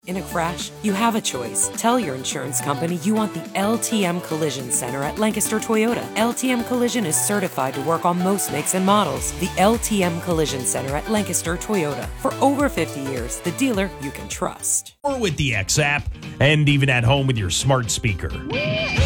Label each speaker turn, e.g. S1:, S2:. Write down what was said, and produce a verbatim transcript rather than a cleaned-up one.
S1: In a crash, you have a choice. Tell your insurance company you want the L T M Collision Center at Lancaster Toyota. L T M Collision is certified to work on most makes and models. The L T M Collision Center at Lancaster Toyota. For over fifty years, the dealer you can trust.
S2: Or with the X app, and even at home with your smart speaker.